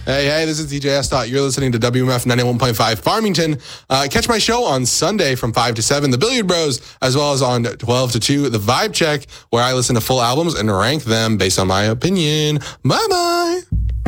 Hey, this is DJ S. You're listening to WMF 91.5 Farmington. Catch my show on Sunday from 5 to 7, The Billiard Bros, as well as on 12 to 2, The Vibe Check, where I listen to full albums and rank them based on my opinion. Bye-bye.